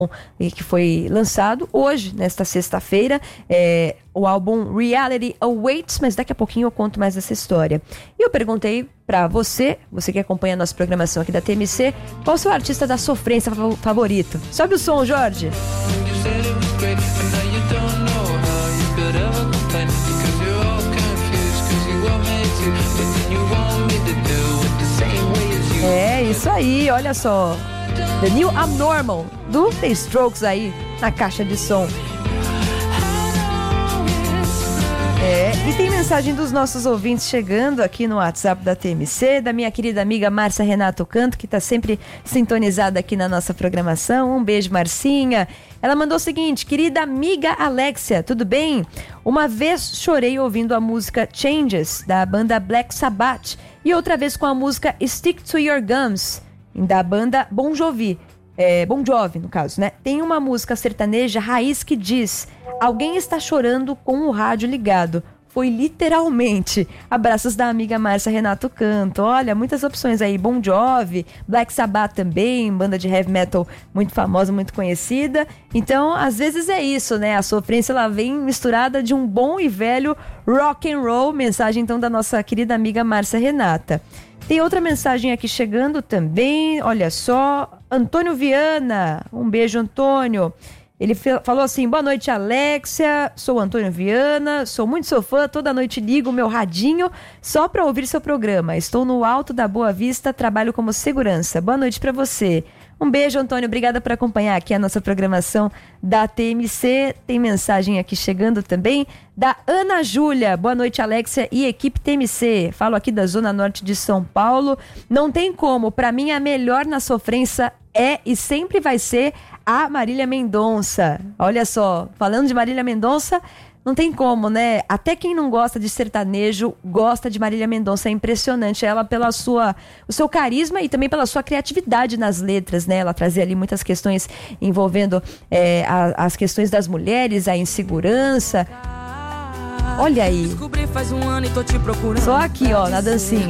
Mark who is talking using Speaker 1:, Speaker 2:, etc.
Speaker 1: que foi lançado hoje, nesta sexta-feira, o álbum Reality Awaits, mas daqui a pouquinho eu conto mais dessa história. E eu perguntei pra você que acompanha a nossa programação aqui da TMC, qual o seu artista da sofrência favorito? Sobe o som, Jorge! É isso aí, olha só, The New Abnormal do The Strokes aí na caixa de som. E tem mensagem dos nossos ouvintes chegando aqui no WhatsApp da TMC, da minha querida amiga Márcia Renato Canto, que está sempre sintonizada aqui na nossa programação. Um beijo, Marcinha. Ela mandou o seguinte: querida amiga Alexia, tudo bem? Uma vez chorei ouvindo a música Changes, da banda Black Sabbath, e outra vez com a música Stick to Your Guns, da banda Bon Jovi. Bon Jovi, no caso, né? Tem uma música sertaneja raiz que diz: alguém está chorando com o rádio ligado. Foi literalmente. Abraços da amiga Márcia Renato Canto. Olha, muitas opções aí. Bon Jovi, Black Sabbath também, banda de heavy metal muito famosa, muito conhecida. Então, às vezes é isso, né? A sofrência, ela vem misturada de um bom e velho rock and roll. Mensagem, então, da nossa querida amiga Márcia Renata. Tem outra mensagem aqui chegando também. Olha só, Antônio Viana. Um beijo, Antônio. Ele falou assim: boa noite, Alexia, sou Antônio Viana, sou muito seu fã, toda noite ligo o meu radinho só para ouvir seu programa. Estou no Alto da Boa Vista, trabalho como segurança. Boa noite para você. Um beijo, Antônio, obrigada por acompanhar aqui a nossa programação da TMC. Tem mensagem aqui chegando também da Ana Júlia. Boa noite, Alexia e equipe TMC. Falo aqui da Zona Norte de São Paulo. Não tem como, para mim a melhor na sofrência é e sempre vai ser a Marília Mendonça. Olha só, falando de Marília Mendonça, não tem como, né? Até quem não gosta de sertanejo gosta de Marília Mendonça. É impressionante ela o seu carisma e também pela sua criatividade nas letras, né? Ela trazia ali muitas questões envolvendo as questões das mulheres, a insegurança. Olha aí. Só aqui, ó, na dancinha.